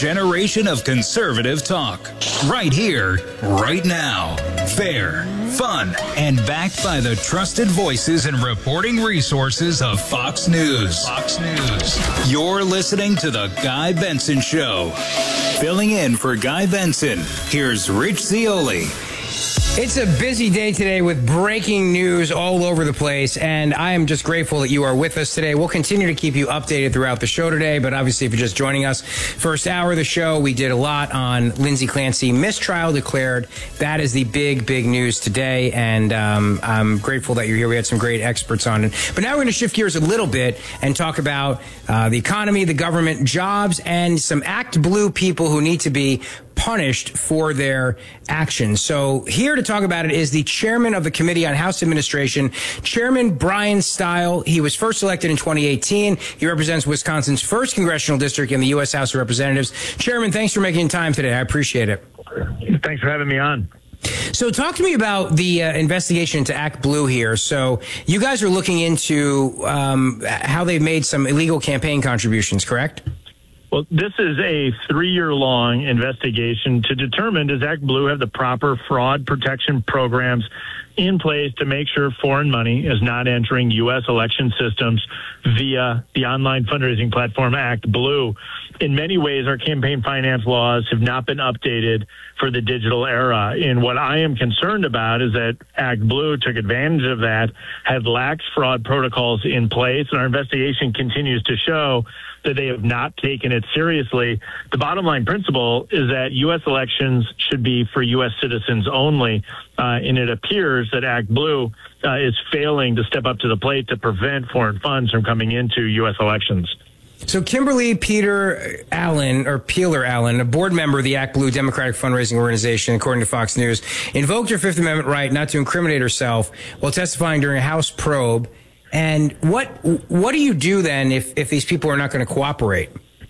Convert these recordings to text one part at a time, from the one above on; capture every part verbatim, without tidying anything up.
generation of conservative talk. Right here, right now. Fair, fun, and backed by the trusted voices and reporting resources of Fox News. Fox News. You're listening to The Guy Benson Show. Filling in for Guy Benson, here's Rich Zeoli. It's a busy day today with breaking news all over the place, and I am just grateful that you are with us today. We'll continue to keep you updated throughout the show today, but obviously if you're just joining us, first hour of the show, we did a lot on Lindsay Clancy mistrial declared. That is the big, big news today, and um, I'm grateful that you're here. We had some great experts on it. But now we're going to shift gears a little bit and talk about uh, the economy, the government, jobs, and some Act Blue people who need to be punished for their actions. So here to talk about it is the chairman of the Committee on House Administration, Chairman Brian Stile. He was first elected in twenty eighteen. He represents Wisconsin's first congressional district in the U S House of Representatives. Chairman, thanks for making time today. I appreciate it. Thanks for having me on. So talk to me about the uh, investigation into Act Blue here. So you guys are looking into um, how they've made some illegal campaign contributions, correct? Well, this is a three-year-long investigation to determine, does Act Blue have the proper fraud protection programs in place to make sure foreign money is not entering U S election systems via the online fundraising platform Act Blue. In many ways, our campaign finance laws have not been updated for the digital era. And what I am concerned about is that Act Blue took advantage of that, had lax fraud protocols in place, and our investigation continues to show that they have not taken it seriously. The bottom line principle is that U S elections should be for U S citizens only, uh, and it appears that Act Blue uh, is failing to step up to the plate to prevent foreign funds from coming into U S elections. So Kimberly Peter Allen, or Peeler Allen, a board member of the Act Blue Democratic Fundraising Organization, according to Fox News, invoked her Fifth Amendment right not to incriminate herself while testifying during a House probe. And what what do you do then if, if these people are not going to cooperate?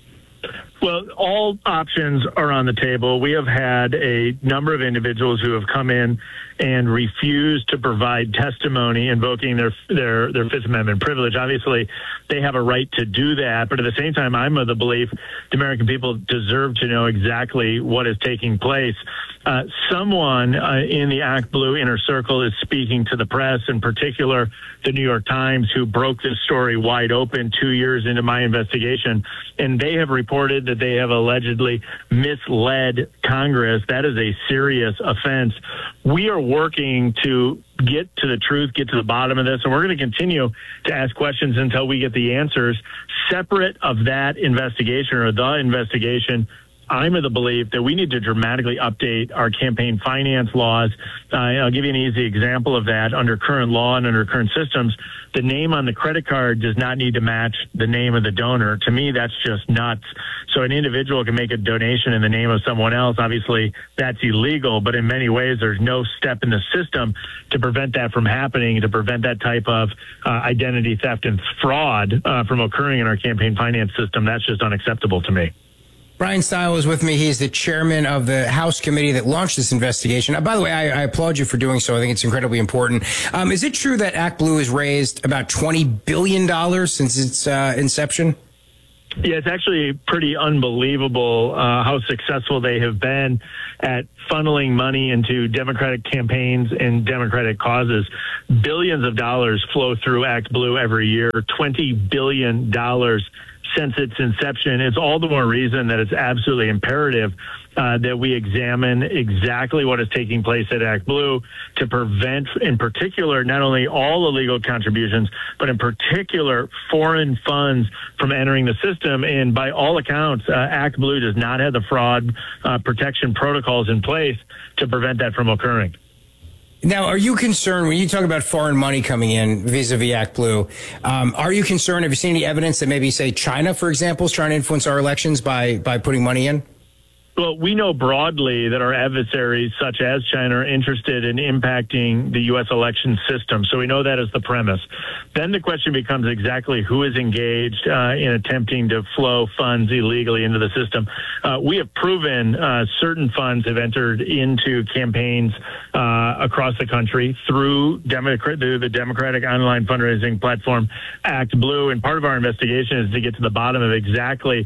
Well, all options are on the table. We have had a number of individuals who have come in and refused to provide testimony invoking their their their Fifth Amendment privilege. Obviously, they have a right to do that, but at the same time, I'm of the belief the American people deserve to know exactly what is taking place. Uh, someone uh, in the Act Blue inner circle is speaking to the press, in particular the New York Times, who broke this story wide open two years into my investigation, and they have reported that they have allegedly misled Congress. That is a serious offense. We are working to get to the truth, get to the bottom of this, and we're going to continue to ask questions until we get the answers. Separate of that investigation or the investigation, I'm of the belief that we need to dramatically update our campaign finance laws. Uh, I'll give you an easy example of that. Under current law and under current systems, the name on the credit card does not need to match the name of the donor. To me, that's just nuts. So an individual can make a donation in the name of someone else. Obviously, that's illegal, but in many ways, there's no step in the system to prevent that from happening, to prevent that type of uh, identity theft and fraud uh, from occurring in our campaign finance system. That's just unacceptable to me. Brian Stile is with me. He's the chairman of the House committee that launched this investigation. Uh, by the way, I, I applaud you for doing so. I think it's incredibly important. Um, is it true that Act Blue has raised about twenty billion dollars since its uh, inception? Yeah, it's actually pretty unbelievable uh, how successful they have been at funneling money into Democratic campaigns and Democratic causes. Billions of dollars flow through Act Blue every year, twenty billion dollars since its inception. It's all the more reason that it's absolutely imperative uh, that we examine exactly what is taking place at Act Blue to prevent, in particular, not only all illegal contributions, but in particular, foreign funds from entering the system. And by all accounts, uh, Act Blue does not have the fraud uh, protection protocols in place to prevent that from occurring. Now, are you concerned when you talk about foreign money coming in vis-a-vis Act Blue? Um, are you concerned? Have you seen any evidence that maybe, say, China, for example, is trying to influence our elections by by putting money in? Well, we know broadly that our adversaries, such as China, are interested in impacting the U S election system. So we know that is the premise. Then the question becomes exactly who is engaged uh, in attempting to flow funds illegally into the system. Uh, we have proven uh, certain funds have entered into campaigns uh, across the country through, Democrat, through the Democratic online fundraising platform Act Blue. And part of our investigation is to get to the bottom of exactly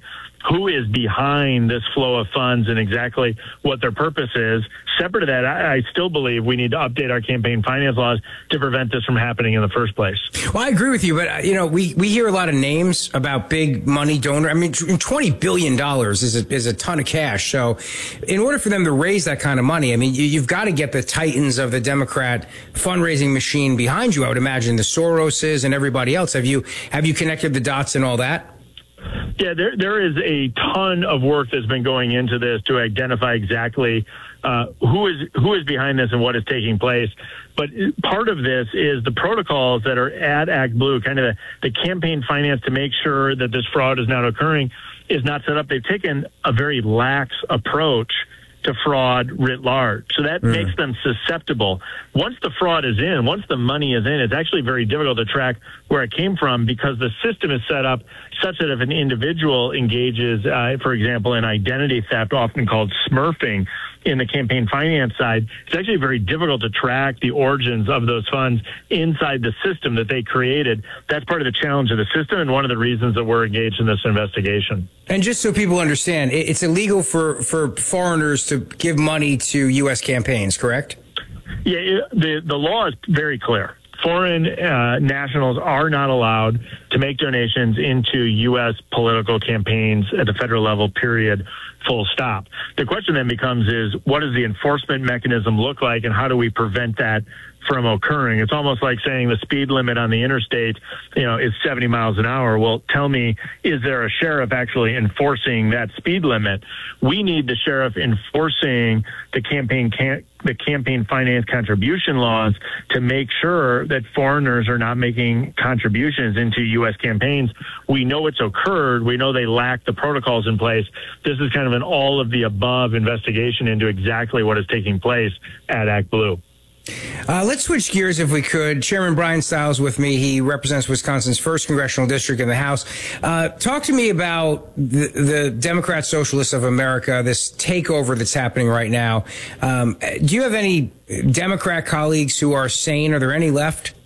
who is behind this flow of funds and exactly what their purpose is. Separate to that, I, I still believe we need to update our campaign finance laws to prevent this from happening in the first place. Well, I agree with you, but, uh, you know, we, we hear a lot of names about big money donor. I mean, twenty billion dollars is a, is a ton of cash. So in order for them to raise that kind of money, I mean, you, you've got to get the titans of the Democrat fundraising machine behind you, I would imagine, the Soroses and everybody else. Have you, have you connected the dots and all that? Yeah, there there is a ton of work that's been going into this to identify exactly uh, who is who is behind this and what is taking place. But part of this is the protocols that are at ActBlue, kind of the, the campaign finance to make sure that this fraud is not occurring, is not set up. They've taken a very lax approach to fraud writ large. So that mm. makes them susceptible. Once the fraud is in, once the money is in, it's actually very difficult to track where it came from because the system is set up such that if an individual engages, uh, for example, in identity theft, often called smurfing, in the campaign finance side, it's actually very difficult to track the origins of those funds inside the system that they created. That's part of the challenge of the system and one of the reasons that we're engaged in this investigation. And just so people understand, it's illegal for, for foreigners to give money to U S campaigns, correct? Yeah, it, the, the law is very clear. Foreign uh, nationals are not allowed to make donations into U S political campaigns at the federal level, period, full stop. The question then becomes is, what does the enforcement mechanism look like and how do we prevent that from occurring? It's almost like saying the speed limit on the interstate, you know, is seventy miles an hour. Well, tell me, is there a sheriff actually enforcing that speed limit? We need the sheriff enforcing the campaign can- the campaign finance contribution laws to make sure that foreigners are not making contributions into U S campaigns. We know it's occurred. We know they lack the protocols in place. This is kind of an all of the above investigation into exactly what is taking place at ActBlue. Uh, let's switch gears if we could. Chairman Brian Stiles with me. He represents Wisconsin's first congressional district in the House. Uh, talk to me about the, the Democrat Socialists of America, this takeover that's happening right now. Um, do you have any Democrat colleagues who are sane? Are there any left?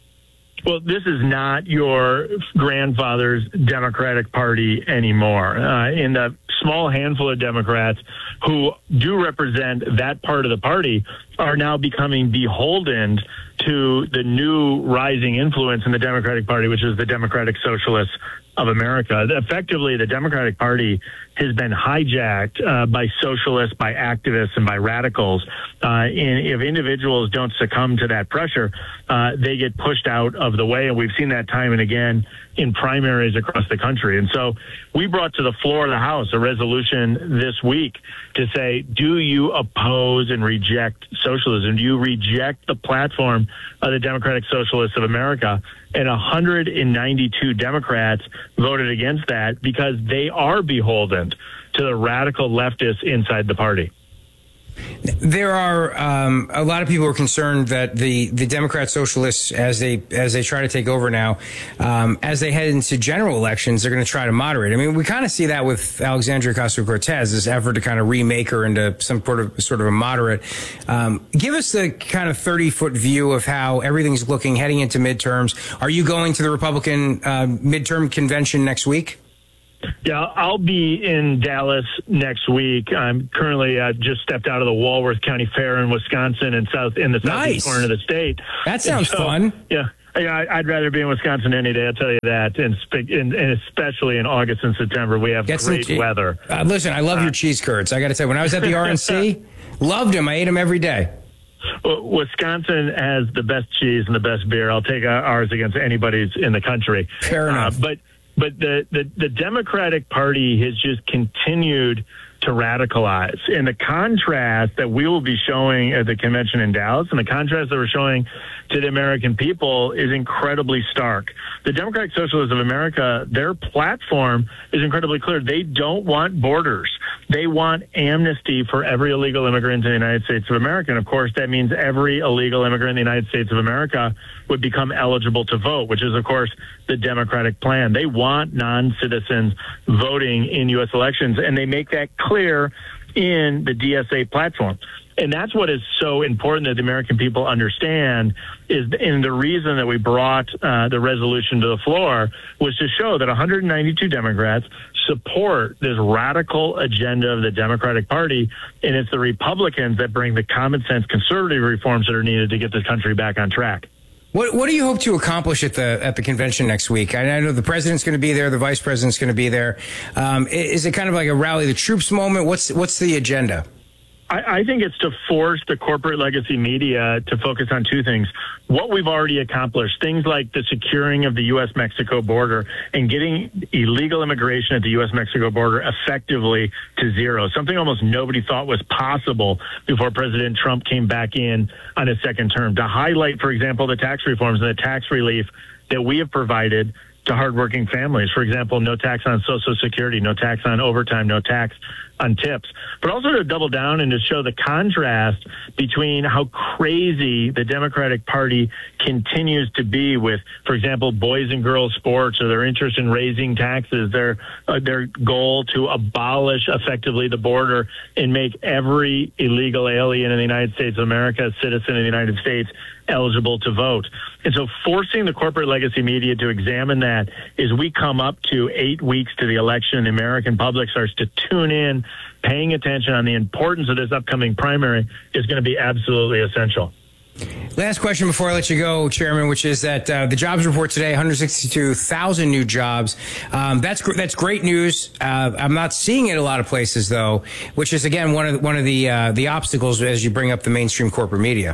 Well, this is not your grandfather's Democratic Party anymore. Uh, in the small handful of Democrats who do represent that part of the party are now becoming beholden to the new rising influence in the Democratic Party, which is the Democratic Socialists of America. Effectively, the Democratic Party has been hijacked uh, by socialists, by activists, and by radicals. Uh, and if individuals don't succumb to that pressure, uh, they get pushed out of the way. And we've seen that time and again in primaries across the country. And so we brought to the floor of the House a resolution this week to say, do you oppose and reject socialism? Do you reject the platform of the Democratic Socialists of America? And one hundred ninety-two Democrats voted against that because they are beholden to the radical leftists inside the party. There are um, a lot of people are concerned that the, the Democrat Socialists, as they as they try to take over now, um, as they head into general elections, they're going to try to moderate. I mean, we kind of see that with Alexandria Ocasio-Cortez, this effort to kind of remake her into some sort of sort of a moderate. Um, give us the kind of thirty-foot view of how everything's looking heading into midterms. Are you going to the Republican uh, midterm convention next week? Yeah, I'll be in Dallas next week. I'm currently uh, just stepped out of the Walworth County Fair in Wisconsin and south in the southeast nice. corner of the state. That sounds so, fun. Yeah. Yeah, I'd rather be in Wisconsin any day. I'll tell you that, and, and, and especially in August and September, we have Get great some, weather. Uh, listen, I love uh, your cheese curds. I got to say, when I was at the R N C, loved them. I ate them every day. Well, Wisconsin has the best cheese and the best beer. I'll take ours against anybody's in the country. Fair enough. Uh, but but the, the, the Democratic Party has just continued to radicalize. And the contrast that we will be showing at the convention in Dallas and the contrast that we're showing to the American people is incredibly stark. The Democratic Socialists of America, their platform is incredibly clear. They don't want borders. They want amnesty for every illegal immigrant in the United States of America. And of course, that means every illegal immigrant in the United States of America would become eligible to vote, which is, of course, the Democratic plan. They want non-citizens voting in U S elections, and they make that clear in the D S A platform. And that's what is so important that the American people understand is, and the reason that we brought uh, the resolution to the floor was to show that one hundred ninety-two Democrats support this radical agenda of the Democratic Party, and it's the Republicans that bring the common sense conservative reforms that are needed to get this country back on track. What What do you hope to accomplish at the at the convention next week? I, I know the president's going to be there, the vice president's going to be there. Um, is it kind of like a rally the troops moment? What's What's the agenda? I, I think it's to force the corporate legacy media to focus on two things. What we've already accomplished, things like the securing of the U S Mexico border and getting illegal immigration at the U S Mexico border effectively to zero, something almost nobody thought was possible before President Trump came back in on his second term. To highlight, for example, the tax reforms and the tax relief that we have provided to hardworking families. For example, no tax on Social Security, no tax on overtime, no tax on tips, but also to double down and to show the contrast between how crazy the Democratic Party continues to be with, for example, boys and girls sports, or their interest in raising taxes, their uh, their goal to abolish effectively the border and make every illegal alien in the United States of America, a citizen of the United States, eligible to vote. And so forcing the corporate legacy media to examine that as we come up to eight weeks to the election, the American public starts to tune in, paying attention on the importance of this upcoming primary is going to be absolutely essential. Last question before I let you go, Chairman, which is that uh, the jobs report today, one hundred sixty-two thousand new jobs. Um, that's gr- that's great news. Uh, I'm not seeing it a lot of places, though, which is, again, one of the, one of the uh, the obstacles as you bring up the mainstream corporate media.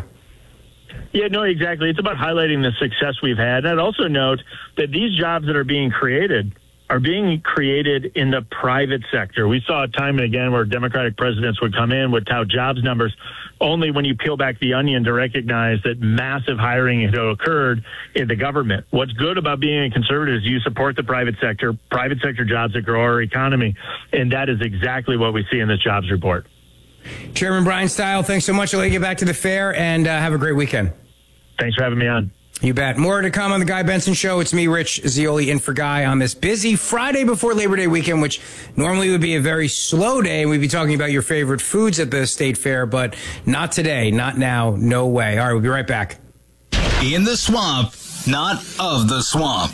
Yeah, no, exactly. It's about highlighting the success we've had. And I'd also note that these jobs that are being created are being created in the private sector. We saw it time and again where Democratic presidents would come in, would tout jobs numbers, only when you peel back the onion to recognize that massive hiring had occurred in the government. What's good about being a conservative is you support the private sector, private sector jobs that grow our economy, and that is exactly what we see in this jobs report. Chairman Brian Stile, thanks so much. I'll let you get back to the fair, and uh, have a great weekend. Thanks for having me on. You bet. More to come on the Guy Benson Show. It's me, Rich Zeoli, in for Guy on this busy Friday before Labor Day weekend, which normally would be a very slow day, and we'd be talking about your favorite foods at the state fair, but not today, not now, no way. All right, we'll be right back. In the swamp, not of the swamp.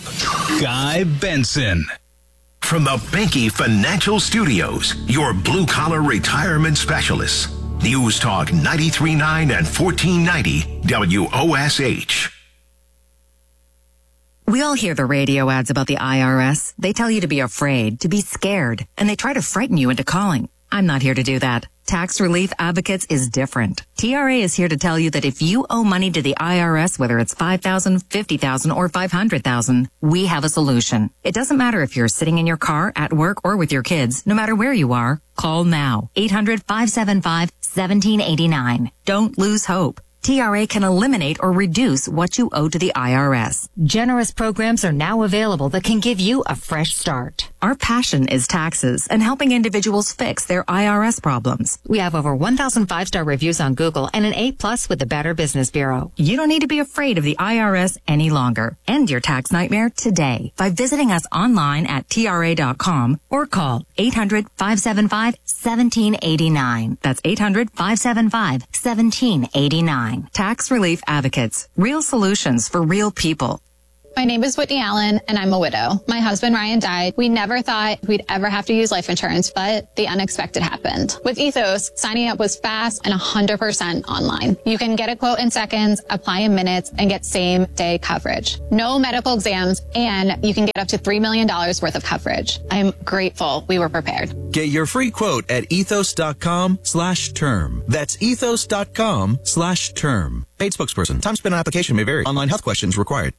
Guy Benson. From the Banky Financial Studios, your blue-collar retirement specialists. News Talk ninety-three point nine and fourteen ninety W O S H. We all hear the radio ads about the I R S. They tell you to be afraid, to be scared, and they try to frighten you into calling. I'm not here to do that. Tax Relief Advocates is different. T R A is here to tell you that if you owe money to the I R S, whether it's five thousand dollars, fifty thousand dollars, or five hundred thousand dollars, we have a solution. It doesn't matter if you're sitting in your car, at work, or with your kids. No matter where you are, call now. eight hundred, five seven five, one seven eight nine. Don't lose hope. T R A can eliminate or reduce what you owe to the I R S. Generous programs are now available that can give you a fresh start. Our passion is taxes and helping individuals fix their I R S problems. We have over one thousand five-star reviews on Google and an A plus with the Better Business Bureau. You don't need to be afraid of the I R S any longer. End your tax nightmare today by visiting us online at T R A dot com or call eight hundred, five seven five, one seven eight nine. That's eight hundred, five seven five, one seven eight nine. Tax Relief Advocates. Real solutions for real people. My name is Whitney Allen, and I'm a widow. My husband, Ryan, died. We never thought we'd ever have to use life insurance, but the unexpected happened. With Ethos, signing up was fast and one hundred percent online. You can get a quote in seconds, apply in minutes, and get same-day coverage. No medical exams, and you can get up to three million dollars worth of coverage. I'm grateful we were prepared. Get your free quote at ethos.com slash term. That's ethos.com slash term. Paid spokesperson. Time spent on application may vary. Online health questions required.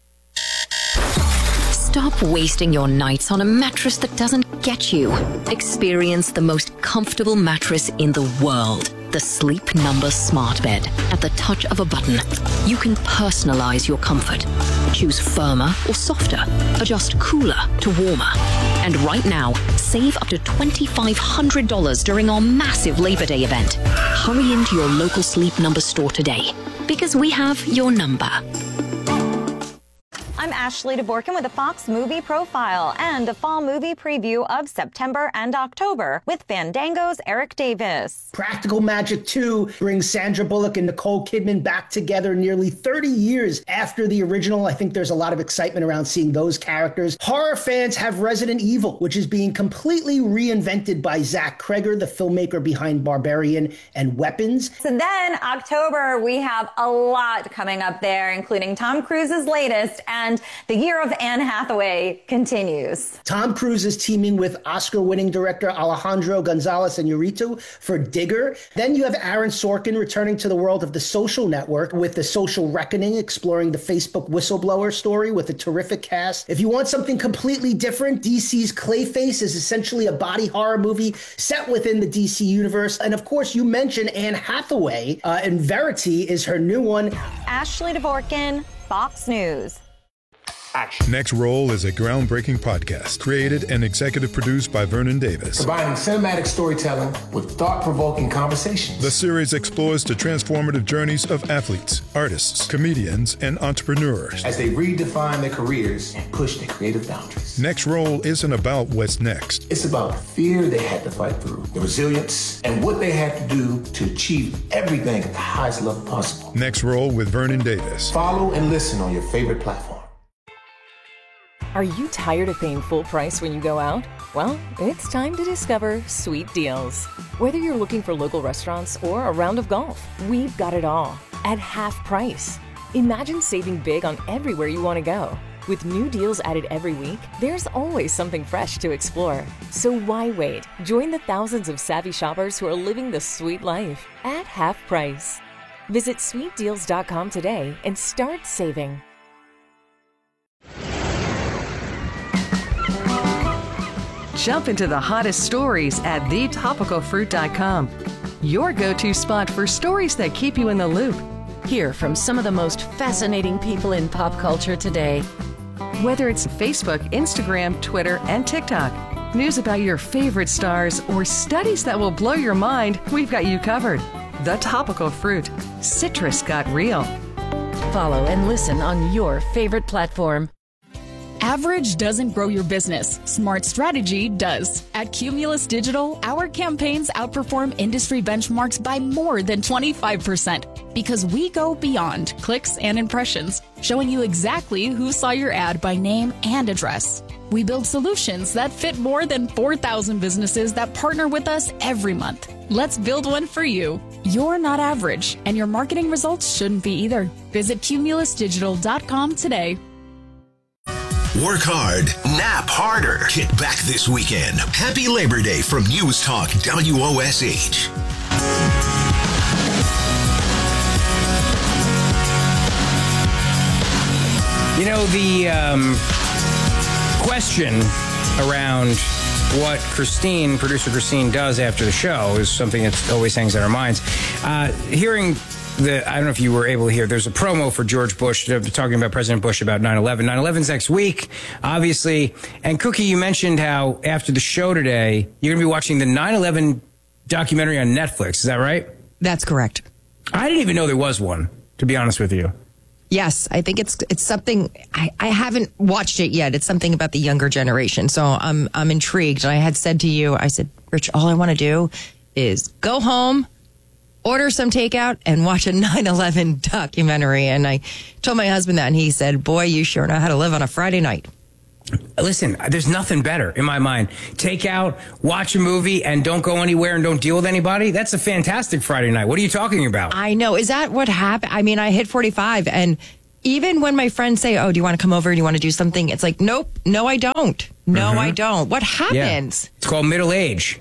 Stop wasting your nights on a mattress that doesn't get you. Experience the most comfortable mattress in the world. The Sleep Number Smart Bed. At the touch of a button, you can personalize your comfort. Choose firmer or softer. Adjust cooler to warmer. And right now, save up to two thousand five hundred dollars during our massive Labor Day event. Hurry into your local Sleep Number store today, because we have your number. I'm Ashley DeBorkin with a Fox Movie Profile and a fall movie preview of September and October with Fandango's Eric Davis. Practical Magic two brings Sandra Bullock and Nicole Kidman back together nearly thirty years after the original. I think there's a lot of excitement around seeing those characters. Horror fans have Resident Evil, which is being completely reinvented by Zach Kreger, the filmmaker behind Barbarian and Weapons. So then October, we have a lot coming up there, including Tom Cruise's latest, and the year of Anne Hathaway continues. Tom Cruise is teaming with Oscar-winning director Alejandro Gonzalez Iñárritu for Digger. Then you have Aaron Sorkin returning to the world of The Social Network with The Social Reckoning, exploring the Facebook whistleblower story with a terrific cast. If you want something completely different, D C's Clayface is essentially a body horror movie set within the D C universe. And of course, you mentioned Anne Hathaway, uh, and Verity is her new one. Ashley DeVorkin, Fox News. Action. Next Roll is a groundbreaking podcast created and executive produced by Vernon Davis. Combining cinematic storytelling with thought-provoking conversations. The series explores the transformative journeys of athletes, artists, comedians, and entrepreneurs as they redefine their careers and push their creative boundaries. Next Roll isn't about what's next. It's about the fear they had to fight through, the resilience, and what they had to do to achieve everything at the highest level possible. Next Roll with Vernon Davis. Follow and listen on your favorite platform. Are you tired of paying full price when you go out? Well, it's time to discover Sweet Deals. Whether you're looking for local restaurants or a round of golf, we've got it all at half price. Imagine saving big on everywhere you want to go. With new deals added every week, there's always something fresh to explore. So why wait? Join the thousands of savvy shoppers who are living the sweet life at half price. Visit sweet deals dot com today and start saving. Jump into the hottest stories at the topical fruit dot com. Your go-to spot for stories that keep you in the loop. Hear from some of the most fascinating people in pop culture today. Whether it's Facebook, Instagram, Twitter, and TikTok, news about your favorite stars, or studies that will blow your mind, we've got you covered. The Topical Fruit. Citrus got real. Follow and listen on your favorite platform. Average doesn't grow your business. Smart strategy does. At Cumulus Digital, our campaigns outperform industry benchmarks by more than twenty-five percent because we go beyond clicks and impressions, showing you exactly who saw your ad by name and address. We build solutions that fit more than four thousand businesses that partner with us every month. Let's build one for you. You're not average, and your marketing results shouldn't be either. Visit cumulus digital dot com today. Work hard, nap harder. Kick back this weekend. Happy Labor Day from News Talk W O S H. You know, the um, question around what Christine, producer Christine, does after the show is something that always hangs in our minds. Uh, hearing The, I don't know if you were able to hear, there's a promo for George Bush uh, talking about President Bush about nine eleven. nine eleven's next week, obviously. And Cookie, you mentioned how after the show today, you're going to be watching the nine eleven documentary on Netflix. Is that right? That's correct. I didn't even know there was one, to be honest with you. Yes, I think it's it's something, I, I haven't watched it yet. It's something about the younger generation. So I'm, I'm intrigued. I had said to you, I said, Rich, all I want to do is go home, order some takeout, and watch a nine eleven documentary. And I told my husband that, and he said, boy, you sure know how to live on a Friday night. Listen, there's nothing better in my mind. Take out, watch a movie, and don't go anywhere and don't deal with anybody. That's a fantastic Friday night. What are you talking about? I know. Is that what happened? I mean, I hit forty-five, and even when my friends say, oh, do you want to come over? Do you want to do something? It's like, nope, no, I don't. No, mm-hmm. I don't. What happens? Yeah. It's called middle age.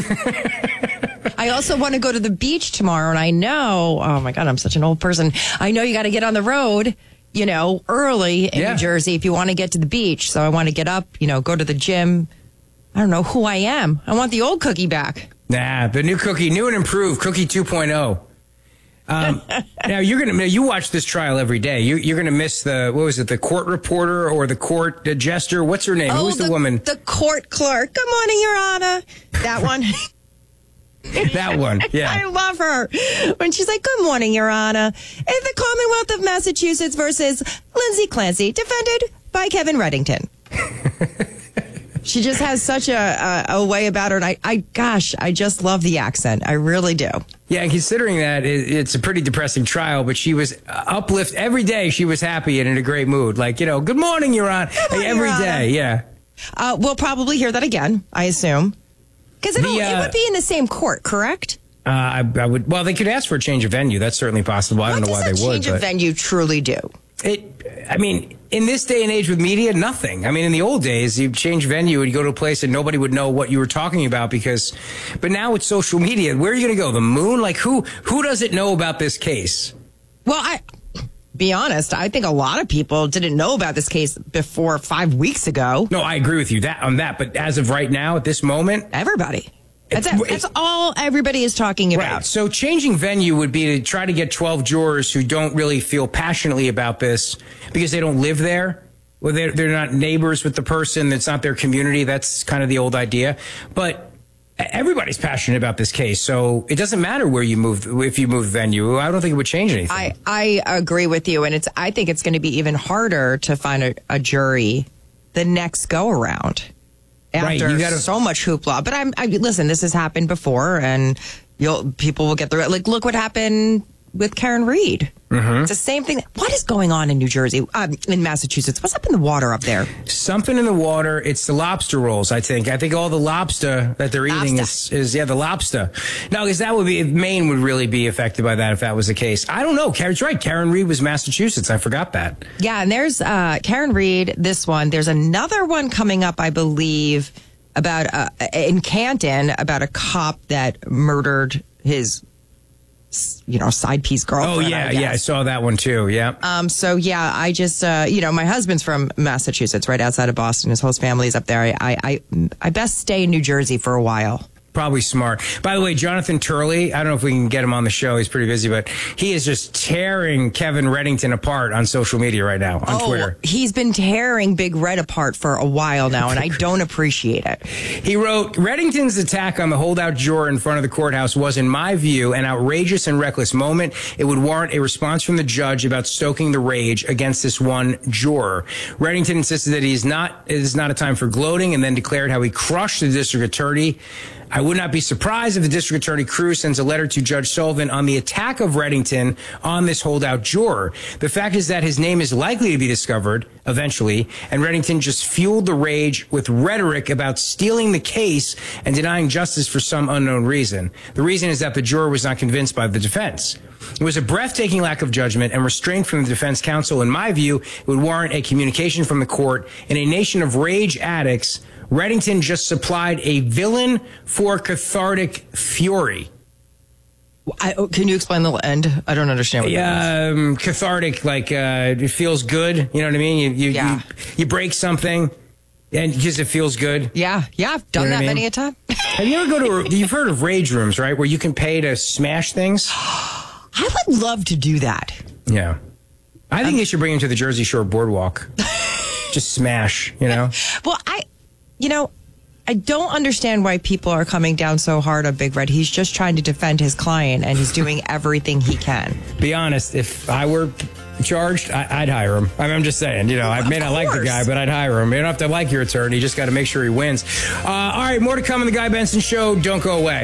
I also want to go to the beach tomorrow, and I know, oh my God, I'm such an old person. I know you got to get on the road, you know, early in yeah. New Jersey if you want to get to the beach. So I want to get up, you know, go to the gym. I don't know who I am. I want the old Cookie back. Nah, the new Cookie, new and improved, Cookie two point oh. Um, now, you're going to, you watch this trial every day. You, you're going to miss the, what was it, the court reporter or the court uh, jester? What's her name? Oh, Who's the, the woman? The court clerk. Good morning, Your Honor. That one. That one, yeah. I love her. When she's like, good morning, Your Honor. In the Commonwealth of Massachusetts versus Lindsay Clancy, defended by Kevin Reddington. She just has such a, a, a way about her. And I, I, gosh, I just love the accent. I really do. Yeah, and considering that it, it's a pretty depressing trial, but she was uplift every day. She was happy and in a great mood. Like, you know, good morning, Your Honor. Good morning, every Your Honor. Day, yeah. Uh, we'll probably hear that again, I assume. Because uh, it would be in the same court, correct? Uh, I, I would. Well, they could ask for a change of venue. That's certainly possible. I don't what know why they would. What does a change of venue truly do? It. I mean, in this day and age with media, nothing. I mean, in the old days, you change venue and you go to a place and nobody would know what you were talking about because. But now with social media, where are you going to go? The moon? Like who? Who doesn't know about this case? Well, I. Be honest, I think a lot of people didn't know about this case before five weeks ago. No, I agree with you that on that. But as of right now, at this moment, everybody. That's, it, that's all everybody is talking about. Right. So changing venue would be to try to get twelve jurors who don't really feel passionately about this because they don't live there. Well, they're, they're not neighbors with the person. That's not their community. That's kind of the old idea. But everybody's passionate about this case. So it doesn't matter where you move, if you move venue. I don't think it would change anything. I, I agree with you. And it's, I think it's going to be even harder to find a, a jury the next go around. After right, you gotta, so much hoopla. But I'm, I listen, this has happened before and you'll, people will get through it. Like, look what happened with Karen Reed. Mm-hmm. It's the same thing. What is going on in New Jersey, um, in Massachusetts? What's up in the water up there? Something in the water. It's the lobster rolls, I think. I think all the lobster that they're eating is, is, yeah, the lobster. No, because that would be, Maine would really be affected by that if that was the case. I don't know. Karen's right. Karen Reed was Massachusetts. I forgot that. Yeah, and there's uh, Karen Reed, this one. There's another one coming up, I believe, about uh, in Canton, about a cop that murdered his you know, side piece girlfriend. Oh, yeah, I yeah. I saw that one, too. Yeah. Um. So, yeah, I just, uh, you know, my husband's from Massachusetts, right outside of Boston. His whole family's up there. I, I, I best stay in New Jersey for a while. Probably smart. By the way, Jonathan Turley, I don't know if we can get him on the show. He's pretty busy, but he is just tearing Kevin Reddington apart on social media right now, on oh, Twitter. He's been tearing Big Red apart for a while now, and I don't appreciate it. He wrote, Reddington's attack on the holdout juror in front of the courthouse was, in my view, an outrageous and reckless moment. It would warrant a response from the judge about stoking the rage against this one juror. Reddington insisted that he is not, it is not a time for gloating, and then declared how he crushed the district attorney. I would not be surprised if the district attorney Cruz sends a letter to Judge Sullivan on the attack of Reddington on this holdout juror. The fact is that his name is likely to be discovered eventually, and Reddington just fueled the rage with rhetoric about stealing the case and denying justice for some unknown reason. The reason is that the juror was not convinced by the defense. It was a breathtaking lack of judgment and restraint from the defense counsel. In my view, it would warrant a communication from the court. In a nation of rage addicts, Reddington just supplied a villain for cathartic fury. I, can you explain the end? I don't understand what that um, means. Cathartic, like uh, it feels good. You know what I mean? You you yeah. you, you break something, and because it feels good. Yeah, yeah, I've done you know that I mean? many a time. Have you ever go to? A, you've heard of rage rooms, right? Where you can pay to smash things. I would love to do that. Yeah, I think um, they should bring him to the Jersey Shore Boardwalk. Just smash, you know. Well, I. You know, I don't understand why people are coming down so hard on Big Red. He's just trying to defend his client, and he's doing everything he can. Be honest, if I were charged, I, I'd hire him. I mean, I'm just saying, you know, I may not like the guy, but I'd hire him. You don't have to like your attorney. You just got to make sure he wins. Uh, all right, more to come on the Guy Benson Show. Don't go away.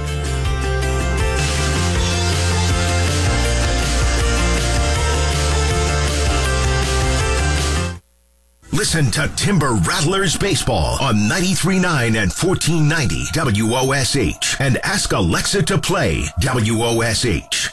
Listen to Timber Rattlers Baseball on ninety-three point nine and fourteen ninety W O S H and ask Alexa to play W O S H.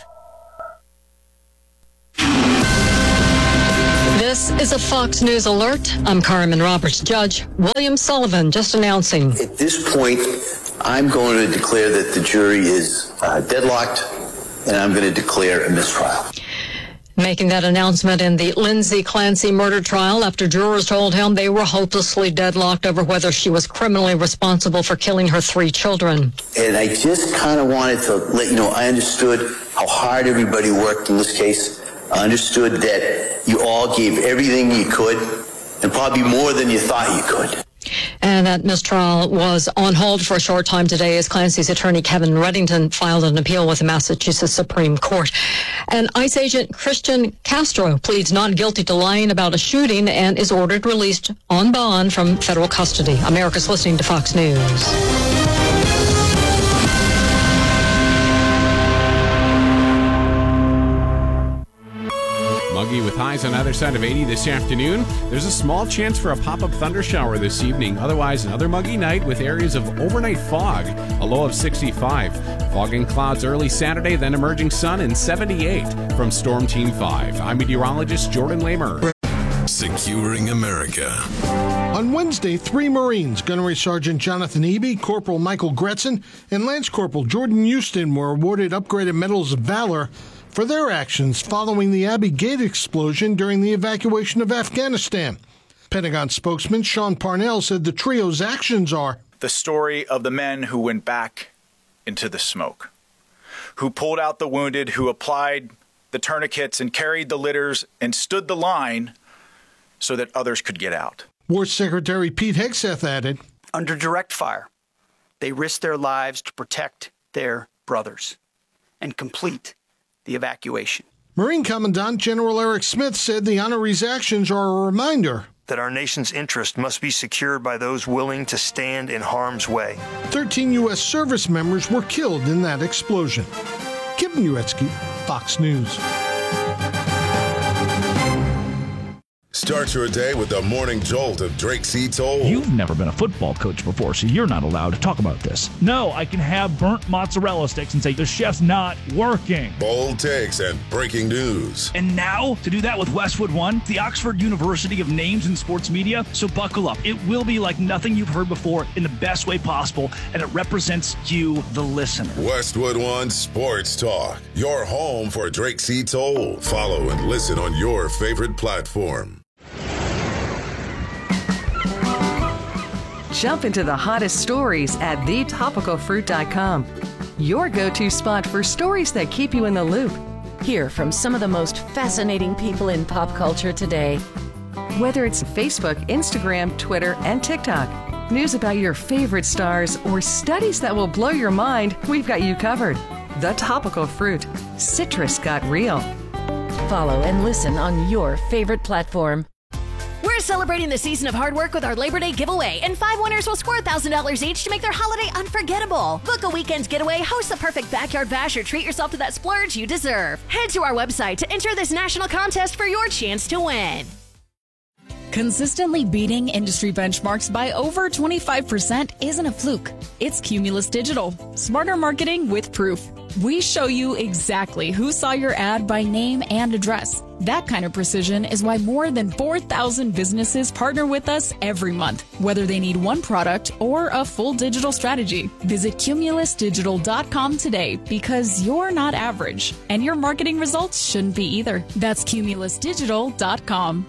This is a Fox News alert. I'm Carmen Roberts. Judge William Sullivan just announcing. At this point, I'm going to declare that the jury is uh, deadlocked, and I'm going to declare a mistrial. Making that announcement in the Lindsay Clancy murder trial after jurors told him they were hopelessly deadlocked over whether she was criminally responsible for killing her three children. And I just kind of wanted to let you know, I understood how hard everybody worked in this case. I understood that you all gave everything you could, and probably more than you thought you could. And that mistrial was on hold for a short time today as Clancy's attorney Kevin Reddington filed an appeal with the Massachusetts Supreme Court. And ICE agent Christian Castro pleads not guilty to lying about a shooting and is ordered released on bond from federal custody. America's listening to Fox News. Muggy with highs on either side of eighty this afternoon. There's a small chance for a pop-up thunder shower this evening. Otherwise, another muggy night with areas of overnight fog, a low of sixty-five. Fog and clouds early Saturday, then emerging sun and seventy-eight. From Storm Team five, I'm meteorologist Jordan Lamer. Securing America. On Wednesday, three Marines, Gunnery Sergeant Jonathan Eby, Corporal Michael Gretzen, and Lance Corporal Jordan Houston were awarded upgraded Medals of Valor for their actions following the Abbey Gate explosion during the evacuation of Afghanistan. Pentagon spokesman Sean Parnell said the trio's actions are the story of the men who went back into the smoke, who pulled out the wounded, who applied the tourniquets and carried the litters and stood the line so that others could get out. War Secretary Pete Hegseth added, under direct fire, they risked their lives to protect their brothers and complete the evacuation. Marine Commandant General Eric Smith said the honorees' actions are a reminder that our nation's interest must be secured by those willing to stand in harm's way. thirteen U S service members were killed in that explosion. Kevin Uretsky, Fox News. Start your day with the morning jolt of Drake C. Toll. You've never been a football coach before, so you're not allowed to talk about this. No, I can have burnt mozzarella sticks and say the chef's not working. Bold takes and breaking news. And now, to do that with Westwood One, the Oxford University of Names in Sports Media. So buckle up. It will be like nothing you've heard before in the best way possible, and it represents you, the listener. Westwood One Sports Talk, your home for Drake C. Toll. Follow and listen on your favorite platform. Jump into the hottest stories at the topical fruit dot com. Your go-to spot for stories that keep you in the loop. Hear from some of the most fascinating people in pop culture today. Whether it's Facebook, Instagram, Twitter, and TikTok, news about your favorite stars, or studies that will blow your mind, we've got you covered. The Topical Fruit. Citrus got real. Follow and listen on your favorite platform. We're celebrating the season of hard work with our Labor Day giveaway, and five winners will score one thousand dollars each to make their holiday unforgettable. Book a weekend's getaway, host the perfect backyard bash, or treat yourself to that splurge you deserve. Head to our website to enter this national contest for your chance to win. Consistently beating industry benchmarks by over twenty-five percent isn't a fluke. It's Cumulus Digital. Smarter marketing with proof. We show you exactly who saw your ad by name and address. That kind of precision is why more than four thousand businesses partner with us every month, whether they need one product or a full digital strategy. Visit cumulus digital dot com today, because you're not average, and your marketing results shouldn't be either. That's cumulus digital dot com.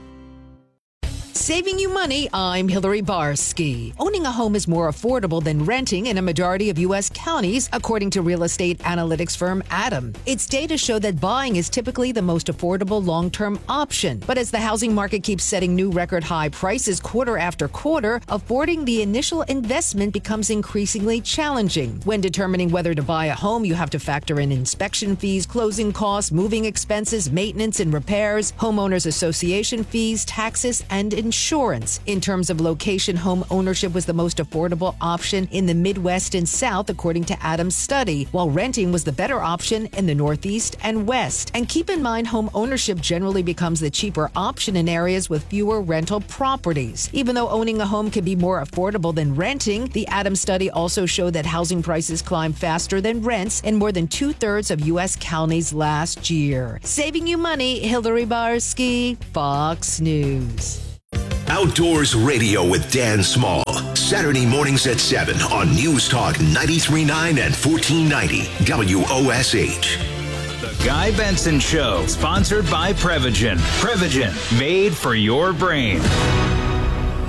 Saving you money, I'm Hillary Barsky. Owning a home is more affordable than renting in a majority of U S counties, according to real estate analytics firm Adam. Its data show that buying is typically the most affordable long-term option. But as the housing market keeps setting new record high prices quarter after quarter, affording the initial investment becomes increasingly challenging. When determining whether to buy a home, you have to factor in inspection fees, closing costs, moving expenses, maintenance and repairs, homeowners association fees, taxes, and insurance. In terms of location, home ownership was the most affordable option in the Midwest and South, according to Adam's study, while renting was the better option in the Northeast and West. And keep in mind, home ownership generally becomes the cheaper option in areas with fewer rental properties. Even though owning a home can be more affordable than renting, the Adams study also showed that housing prices climbed faster than rents in more than two-thirds of U S counties last year. Saving you money, Hillary Barsky, Fox News. Outdoors Radio with Dan Small. Saturday mornings at seven on News Talk ninety-three point nine and fourteen ninety W O S H. The Guy Benson Show, sponsored by Prevagen. Prevagen, made for your brain.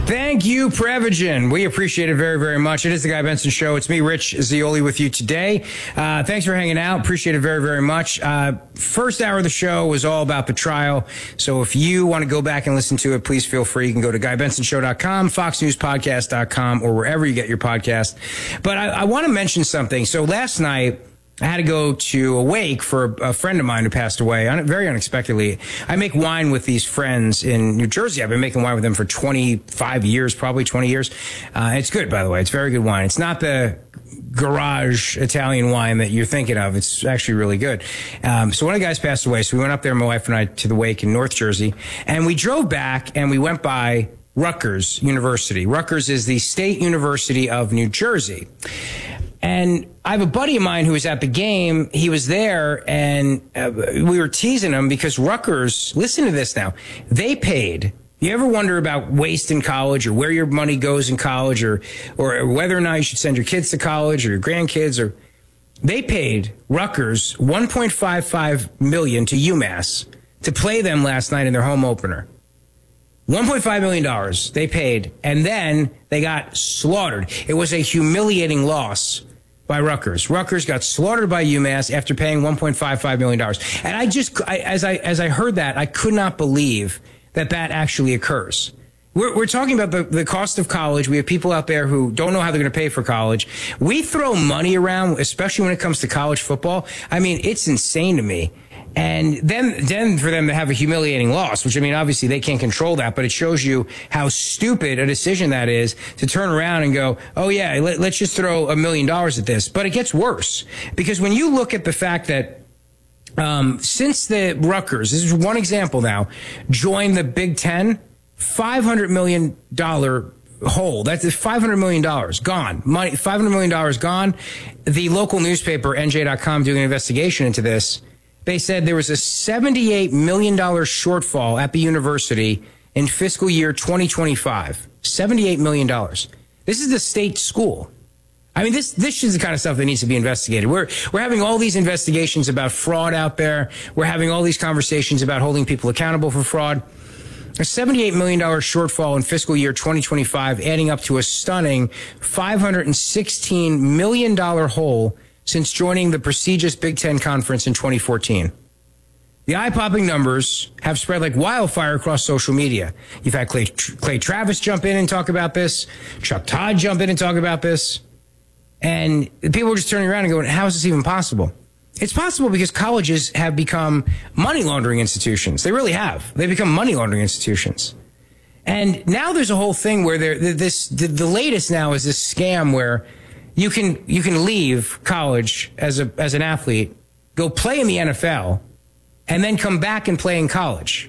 Thank you, Prevagen. We appreciate it very, very much. It is the Guy Benson Show. It's me, Rich Zeoli, with you today. Uh, thanks for hanging out. Appreciate it very, very much. Uh, first hour of the show was all about the trial. So if you want to go back and listen to it, please feel free. You can go to guy benson show dot com, fox news podcast dot com, or wherever you get your podcast. But I, I want to mention something. So last night, I had to go to a wake for a friend of mine who passed away very unexpectedly. I make wine with these friends in New Jersey. I've been making wine with them for twenty-five years, probably twenty years. Uh, it's good, by the way. It's very good wine. It's not the garage Italian wine that you're thinking of. It's actually really good. Um, so one of the guys passed away. So we went up there, my wife and I, to the wake in North Jersey. And we drove back and we went by Rutgers University. Rutgers is the state university of New Jersey. And I have a buddy of mine who was at the game. He was there, and uh, we were teasing him because Rutgers, listen to this now, they paid. You ever wonder about waste in college or where your money goes in college or, or whether or not you should send your kids to college or your grandkids? Or they paid Rutgers one point five five million dollars to UMass to play them last night in their home opener. one point five million dollars they paid, and then they got slaughtered. It was a humiliating loss by Rutgers. Rutgers got slaughtered by UMass after paying one point five five million dollars. And I just, I, as I as I heard that, I could not believe that that actually occurs. We're, we're talking about the, the cost of college. We have people out there who don't know how they're going to pay for college. We throw money around, especially when it comes to college football. I mean, it's insane to me. And then, then for them to have a humiliating loss, which, I mean, obviously they can't control that, but it shows you how stupid a decision that is to turn around and go, oh yeah, let, let's just throw a million dollars at this. But it gets worse because when you look at the fact that um, since the Rutgers, this is one example now, joined the Big Ten, five hundred million dollars hole. That's five hundred million dollars gone. Money, five hundred million dollars gone. The local newspaper, N J dot com, doing an investigation into this. They said there was a seventy-eight million dollars shortfall at the university in fiscal year twenty twenty-five. seventy-eight million dollars. This is the state school. I mean, this this is the kind of stuff that needs to be investigated. We're we're having all these investigations about fraud out there. We're having all these conversations about holding people accountable for fraud. A seventy-eight million dollars shortfall in fiscal year twenty twenty-five, adding up to a stunning five hundred sixteen million dollars hole since joining the prestigious Big Ten Conference in twenty fourteen. The eye-popping numbers have spread like wildfire across social media. You've had Clay, Clay Travis jump in and talk about this, Chuck Todd jump in and talk about this, and people are just turning around and going, how is this even possible? It's possible because colleges have become money laundering institutions. They really have. They become money laundering institutions. And now there's a whole thing where there, this, the, the latest now is this scam where You can you can leave college as a as an athlete, go play in the N F L, and then come back and play in college.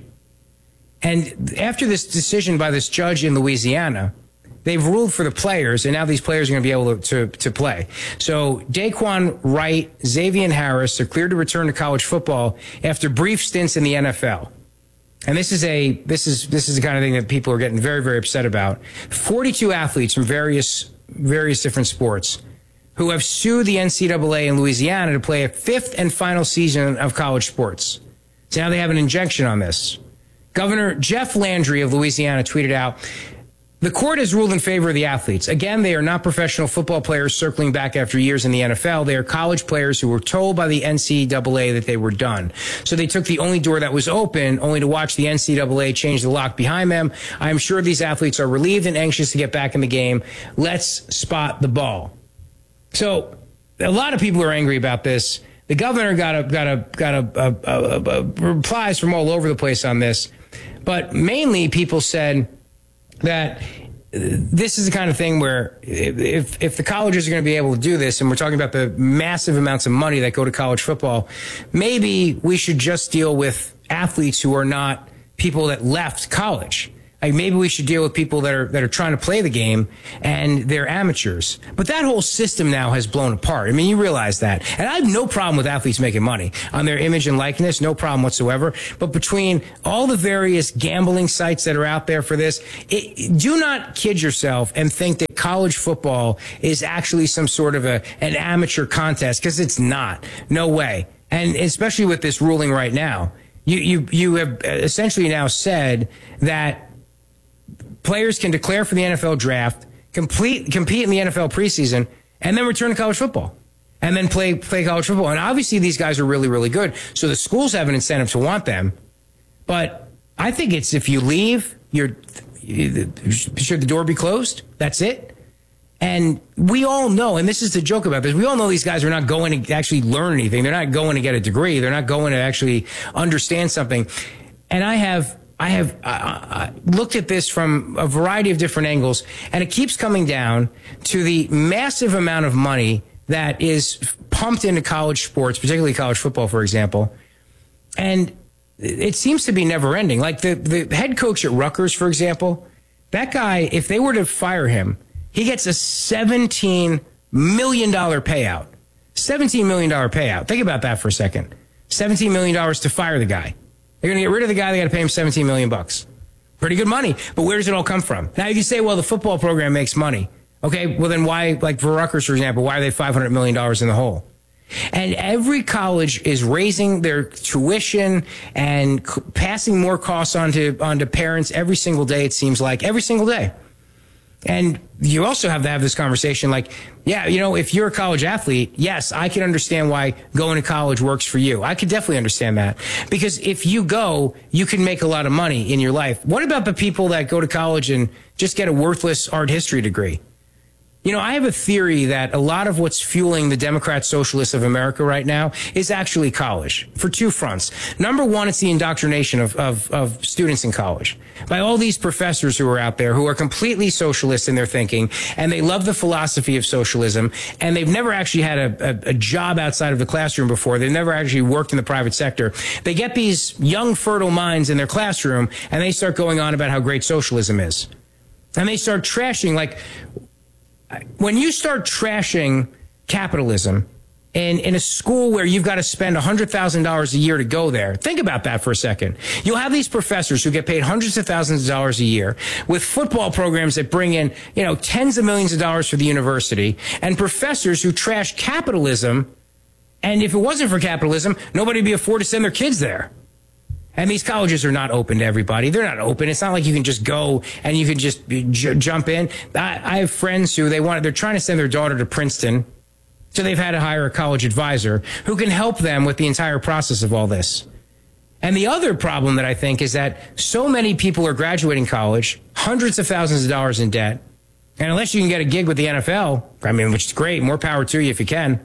And after this decision by this judge in Louisiana, they've ruled for the players, and now these players are going to be able to, to, to play. So Daquan Wright, Xavier Harris are cleared to return to college football after brief stints in the N F L. And this is a this is this is the kind of thing that people are getting very, very upset about. forty-two athletes from various various different sports who have sued the N C double A in Louisiana to play a fifth and final season of college sports. So now they have an injunction on this. Governor Jeff Landry of Louisiana tweeted out, the court has ruled in favor of the athletes. Again, they are not professional football players circling back after years in the N F L. They are college players who were told by the N C double A that they were done. So they took the only door that was open, only to watch the N C double A change the lock behind them. I am sure these athletes are relieved and anxious to get back in the game. Let's spot the ball. So a lot of people are angry about this. The governor got a, got a, got a, a, a, a, a replies from all over the place on this. But mainly people said that this is the kind of thing where if if the colleges are going to be able to do this, and we're talking about the massive amounts of money that go to college football, maybe we should just deal with athletes who are not people that left college. Like maybe we should deal with people that are that are trying to play the game and they're amateurs. But that whole system now has blown apart. I mean, you realize that. And I have no problem with athletes making money on their image and likeness, no problem whatsoever. But between all the various gambling sites that are out there for this, it, do not kid yourself and think that college football is actually some sort of a an amateur contest, because it's not. No way. And especially with this ruling right now, you you you have essentially now said that players can declare for the N F L draft, complete, compete in the N F L preseason, and then return to college football. And then play play college football. And obviously these guys are really, really good. So the schools have an incentive to want them. But I think it's if you leave, you're should the door be closed? That's it. And we all know, and this is the joke about this, we all know these guys are not going to actually learn anything. They're not going to get a degree. They're not going to actually understand something. And I have I have uh, looked at this from a variety of different angles, and it keeps coming down to the massive amount of money that is pumped into college sports, particularly college football, for example. And it seems to be never ending. Like the, the head coach at Rutgers, for example, that guy, if they were to fire him, he gets a seventeen million dollars payout. seventeen million dollars payout. Think about that for a second. seventeen million dollars to fire the guy. They're going to get rid of the guy. They got to pay him seventeen million bucks. Pretty good money. But where does it all come from? Now you can say, well, the football program makes money. Okay, well then why, like for Rutgers, for example, why are they five hundred million dollars in the hole? And every college is raising their tuition and c- passing more costs onto onto parents every single day, it seems like, every single day. And you also have to have this conversation like, yeah, you know, if you're a college athlete, yes, I can understand why going to college works for you. I could definitely understand that. Because if you go, you can make a lot of money in your life. What about the people that go to college and just get a worthless art history degree? You know, I have a theory that a lot of what's fueling the Democrat Socialists of America right now is actually college for two fronts. Number one, it's the indoctrination of, of, of students in college by all these professors who are out there who are completely socialist in their thinking, and they love the philosophy of socialism, and they've never actually had a, a, a job outside of the classroom before. They've never actually worked in the private sector. They get these young, fertile minds in their classroom, and they start going on about how great socialism is. And they start trashing, like, when you start trashing capitalism in, in a school where you've got to spend one hundred thousand dollars a year to go there, think about that for a second. You'll have these professors who get paid hundreds of thousands of dollars a year with football programs that bring in, you know, tens of millions of dollars for the university, and professors who trash capitalism. And if it wasn't for capitalism, nobody would be afford to send their kids there. And these colleges are not open to everybody. They're not open. It's not like you can just go and you can just j- jump in. I, I have friends who they want, they're trying to send their daughter to Princeton. So they've had to hire a college advisor who can help them with the entire process of all this. And the other problem that I think is that so many people are graduating college, hundreds of thousands of dollars in debt. And unless you can get a gig with the N F L, I mean, which is great, more power to you if you can,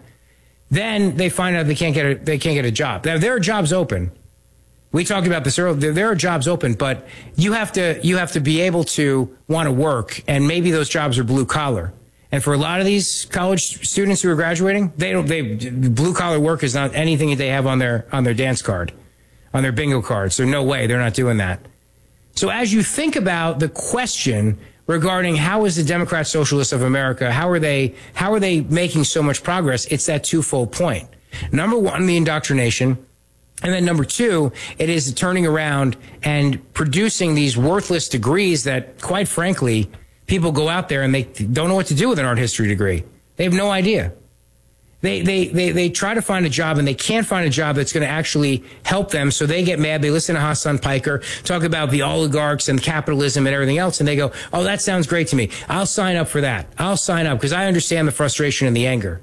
then they find out they can't get a, they can't get a job. Now, there are jobs open. We talked about this earlier. There are jobs open, but you have to you have to be able to want to work, and maybe those jobs are blue collar. And for a lot of these college students who are graduating, they don't. They blue collar work is not anything that they have on their on their dance card, on their bingo card. So no way, they're not doing that. So as you think about the question regarding how is the Democrat Socialists of America, how are they how are they making so much progress? It's that twofold point. Number one, the indoctrination. And then number two, it is turning around and producing these worthless degrees that, quite frankly, people go out there and they don't know what to do with an art history degree. They have no idea. They, they, they, they try to find a job and they can't find a job that's going to actually help them. So they get mad. They listen to Hassan Piker talk about the oligarchs and capitalism and everything else. And they go, oh, that sounds great to me. I'll sign up for that. I'll sign up because I understand the frustration and the anger.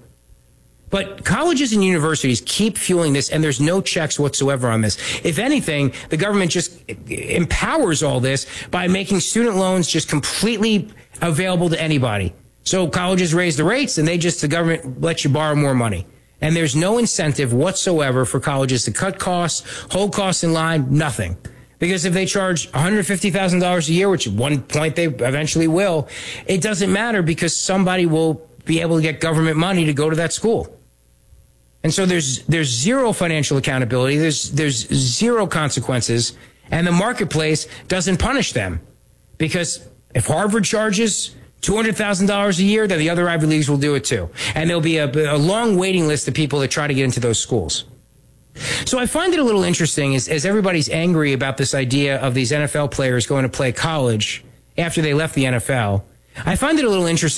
But colleges and universities keep fueling this, and there's no checks whatsoever on this. If anything, the government just empowers all this by making student loans just completely available to anybody. So colleges raise the rates, and they just, the government lets you borrow more money. And there's no incentive whatsoever for colleges to cut costs, hold costs in line, nothing. Because if they charge one hundred fifty thousand dollars a year, which at one point they eventually will, it doesn't matter because somebody will be able to get government money to go to that school. And so there's there's zero financial accountability. There's there's zero consequences, and the marketplace doesn't punish them, because if Harvard charges two hundred thousand dollars a year, then the other Ivy Leagues will do it too, and there'll be a, a long waiting list of people that try to get into those schools. So I find it a little interesting as, as everybody's angry about this idea of these N F L players going to play college after they left the N F L. I find it a little interesting